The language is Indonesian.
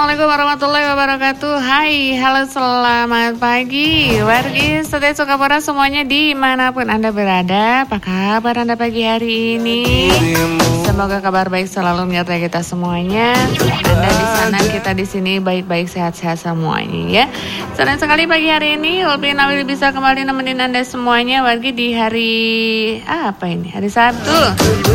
Assalamualaikum warahmatullahi wabarakatuh. Hai, halo selamat pagi wargi setia Sukabura semuanya dimanapun Anda berada. Apa kabar Anda pagi hari ini? Semoga kabar baik selalu menyertai kita semuanya. Anda di sana, kita di sini baik-baik sehat-sehat semuanya ya. Senang sekali pagi hari ini Ulpi Nawil bisa kembali nemenin Anda semuanya wargi di hari apa ini? Hari Sabtu.